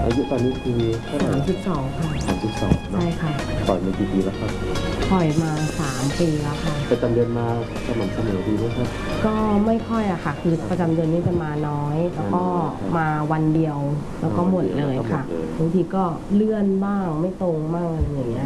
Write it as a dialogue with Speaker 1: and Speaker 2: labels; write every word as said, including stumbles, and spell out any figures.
Speaker 1: อายุตอนนี้คือเท่าไหร่
Speaker 2: สามสิบสองค่ะ
Speaker 1: สามสิบสอง
Speaker 2: ใช่ค่ะ
Speaker 1: ปล่อยมากี่ปีแล้วครับ
Speaker 2: ปล่อยมาสามปีแล้วค่ะ
Speaker 1: ประจำเดือนมาสม่ำเสมอดีไหมครับ
Speaker 2: ก็ไม่ค่อยอะค่ะคือประจำเดือนนี้จะมาน้อยแล้วก็มาวันเดียวแล้วก็หมดเลยค่ะบางทีก็เลื่อนบ้างไม่ตรงบ้างอะไรอย่างเงี้ย